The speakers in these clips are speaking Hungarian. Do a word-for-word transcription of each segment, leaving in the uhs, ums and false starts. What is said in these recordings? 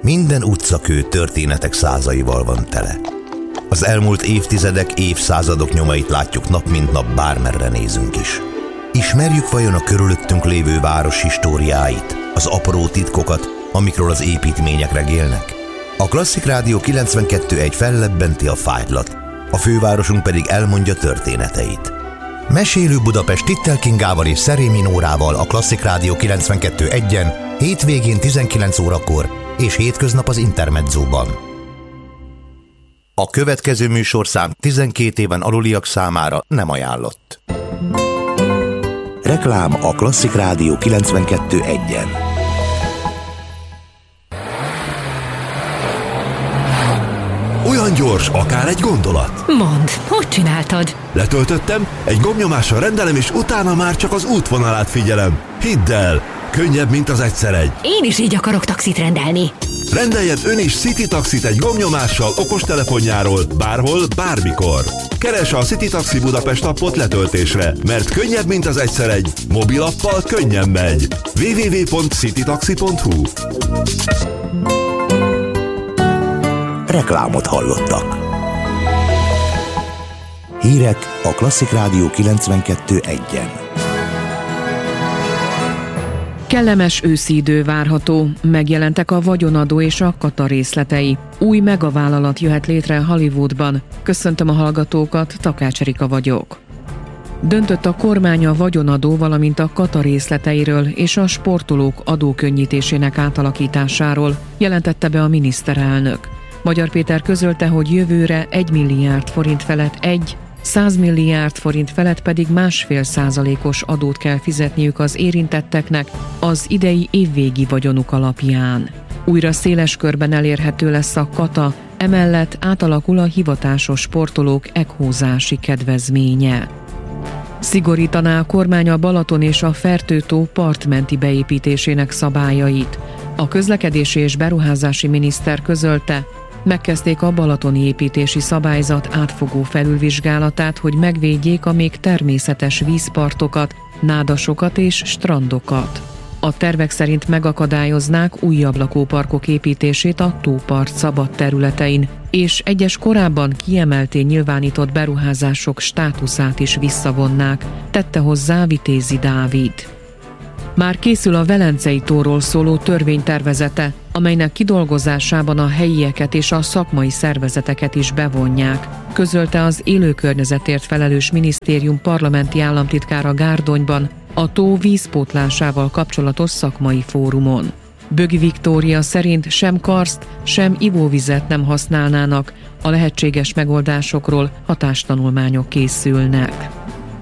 Minden utcakő történetek százaival van tele. Az elmúlt évtizedek, évszázadok nyomait látjuk nap mint nap, bármerre nézünk is. Ismerjük vajon a körülöttünk lévő város históriáit, az apró titkokat, amikről az építmények regélnek? A Klasszik Rádió kilencvenkettő pont egy fellebbenti a fájtlat, a fővárosunk pedig elmondja történeteit. Mesélő Budapest Tittel Kingával és Szerémi Nórával a Klasszik Rádió kilencvenkettő pont egyen, hétvégén tizenkilenc órakor és hétköznap az Intermedzóban. A következő műsorszám tizenkét éven aluliak számára nem ajánlott. Reklám a Klasszik Rádió kilencvenkettő pont egyen. Olyan gyors, akár egy gondolat. Mondd, hogy csináltad? Letöltöttem, egy gombnyomással rendelem, és utána már csak az útvonalát figyelem. Hidd el, könnyebb, mint az egyszer egy. Én is így akarok taxit rendelni. Rendeljen ön is City Taxit egy gombnyomással okostelefonjáról, bárhol, bármikor. Keresse a City Taxi Budapest appot letöltésre, mert könnyebb, mint az egyszer egy. Mobilappal könnyen megy. double-u double-u double-u pont citytaxi pont hu. Reklámot hallottak. Hírek a Klasszik Rádió kilencvenkettő pont egyen. Kellemes őszi idő várható, megjelentek a vagyonadó és a kata részletei. Új megavállalat jöhet létre Hollywoodban. Köszöntöm a hallgatókat, Takács Erika vagyok. Döntött a kormány a vagyonadó, valamint a kata részleteiről és a sportolók adókönnyítésének átalakításáról, jelentette be a miniszterelnök. Magyar Péter közölte, hogy jövőre egy milliárd forint felett egy, száz milliárd forint felett pedig másfél százalékos adót kell fizetniük az érintetteknek az idei évvégi vagyonuk alapján. Újra széles körben elérhető lesz a kata, emellett átalakul a hivatásos sportolók ekhózási kedvezménye. Szigorítaná a kormány a Balaton és a Fertő-tó partmenti beépítésének szabályait. A közlekedési és beruházási miniszter közölte, megkezdték a balatoni építési szabályzat átfogó felülvizsgálatát, hogy megvédjék a még természetes vízpartokat, nádasokat és strandokat. A tervek szerint megakadályoznák újabb lakóparkok építését a tópart szabad területein, és egyes korábban kiemeltén nyilvánított beruházások státuszát is visszavonnák, tette hozzá Vitézi Dávid. Már készül a Velencei tóról szóló törvénytervezete, amelynek kidolgozásában a helyieket és a szakmai szervezeteket is bevonják, közölte az élőkörnyezetért felelős minisztérium parlamenti államtitkára Gárdonyban a tó vízpótlásával kapcsolatos szakmai fórumon. Bögi Viktória szerint sem karszt, sem ivóvizet nem használnának, a lehetséges megoldásokról hatástanulmányok készülnek.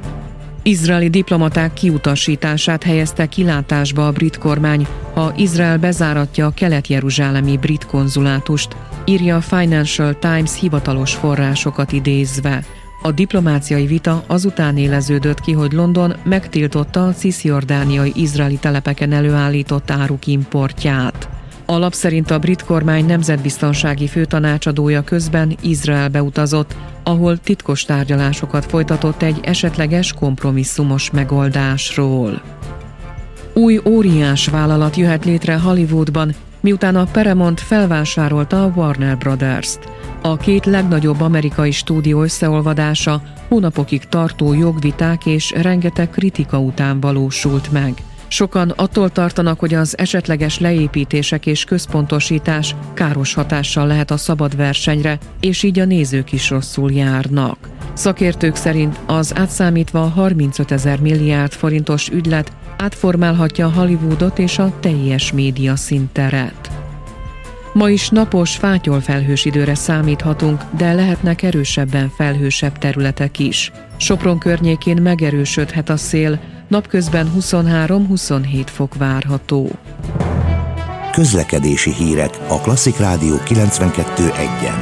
Izraeli diplomaták kiutasítását helyezte kilátásba a brit kormány, ha Izrael bezáratja a kelet-jeruzsálemi brit konzulátust, írja a Financial Times hivatalos forrásokat idézve. A diplomáciai vita azután éleződött ki, hogy London megtiltotta a cisziordániai izraeli telepeken előállított áruk importját. A lap szerint a brit kormány nemzetbiztonsági főtanácsadója közben Izraelbe utazott, ahol titkos tárgyalásokat folytatott egy esetleges kompromisszumos megoldásról. Új óriás vállalat jöhet létre Hollywoodban, miután a Paramount felvásárolta a Warner Brothers-t. A két legnagyobb amerikai stúdió összeolvadása hónapokig tartó jogviták és rengeteg kritika után valósult meg. Sokan attól tartanak, hogy az esetleges leépítések és központosítás káros hatással lehet a szabad versenyre, és így a nézők is rosszul járnak. Szakértők szerint az átszámítva harmincötezer milliárd forintos ügylet átformálhatja Hollywoodot és a teljes média színteret. Ma is napos, fátyolfelhős időre számíthatunk, de lehetnek erősebben felhősebb területek is. Sopron környékén megerősödhet a szél, napközben huszonhárom-huszonhét fok várható. Közlekedési hírek a Klasszik Rádió kilencvenkettő pont egyen.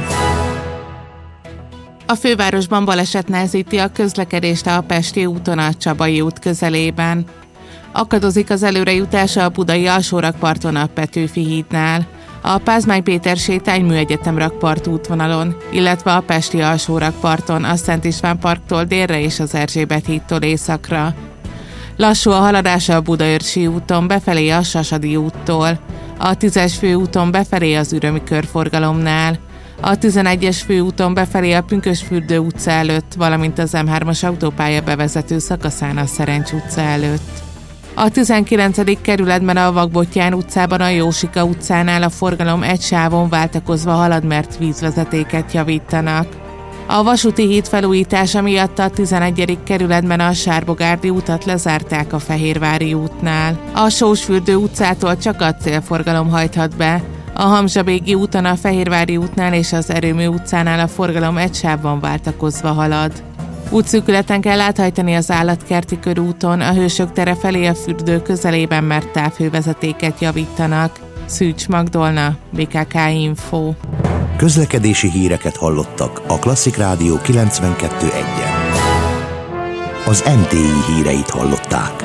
A fővárosban baleset nehezíti a közlekedést a Pesti úton a Csabai út közelében. Akadozik az előrejutása a budai alsórakparton a Petőfi hídnál, a Pázmány Péter sétány Műegyetem rakpart útvonalon, illetve a Pesti alsórakparton a Szent István parktól délre és az Erzsébet hídtól északra. Lassú a haladása a Budaörsi úton befelé a Sasadi úttól, a tízes főúton befelé az Ürömi körforgalomnál, a tizenegyes főúton befelé a Pünkösdfürdő utca előtt, valamint az em hármas autópálya bevezető szakaszán a Szerencs utca előtt. A tizenkilencedik kerületben a Vakbottyán utcában a Jósika utcánál a forgalom egy sávon váltakozva halad, mert vízvezetéket javítanak. A vasúti híd felújítása miatt a tizenegyedik kerületben a Sárbogárdi utat lezárták a Fehérvári útnál. A Sósfürdő utcától csak a célforgalom hajthat be. A Hamzsabégi úton, a Fehérvári útnál és az Erőmű utcánál a forgalom egy sávban váltakozva halad. Útszűkületen kell áthajtani az Állatkerti körúton, a Hősök tere felé a fürdő közelében, mert távhővezetéket javítanak. Szűcs Magdolna, bé ká ká Info. Közlekedési híreket hallottak a Klasszik Rádió kilencvenkettő egyen. Az em té i híreit hallották.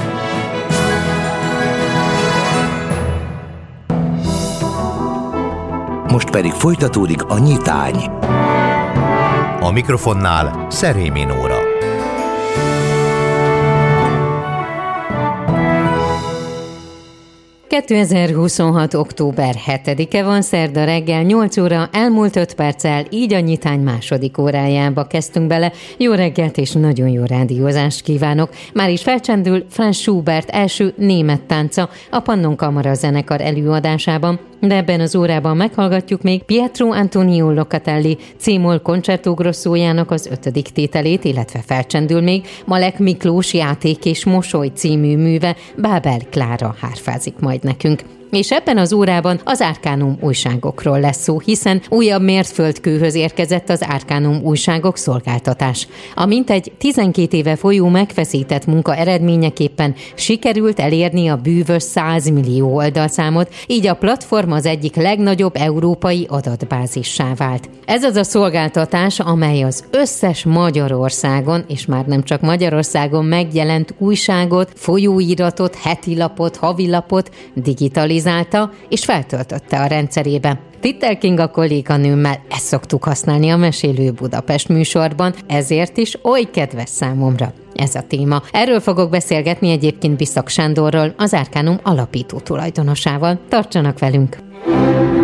Most pedig folytatódik a nyitány. A mikrofonnál Szerémi Nóra. kétezer-huszonhat. október hetedike van, szerda reggel nyolc óra, elmúlt öt perccel, így a nyitány második órájába kezdtünk bele. Jó reggelt és nagyon jó rádiózást kívánok. Már is felcsendül Franz Schubert első német tánca a Pannon Kamara zenekar előadásában, de ebben az órában meghallgatjuk még Pietro Antonio Locatelli C-moll Concerto Grossójának az ötödik tételét, illetve felcsendül még Malek Miklós Játék és Mosoly című műve, Bábel Klára hárfázik majd nekünk. És ebben az órában az Arcanum újságokról lesz szó, hiszen újabb mérföldkőhöz érkezett az Arcanum újságok szolgáltatás. A mintegy tizenkét éve folyó megfeszített munka eredményeképpen sikerült elérni a bűvös száz millió oldalszámot, így a platform az egyik legnagyobb európai adatbázissá vált. Ez az a szolgáltatás, amely az összes Magyarországon, és már nem csak Magyarországon megjelent újságot, folyóiratot, hetilapot, havilapot digitalizálta és feltöltötte a rendszerébe. Titter Kinga kolléganőmmel ezt szoktuk használni a Mesélő Budapest műsorban, ezért is oly kedves számomra ez a téma. Erről fogok beszélgetni egyébként Biszak Sándorról, az Arcanum alapító tulajdonosával. Tartsanak velünk!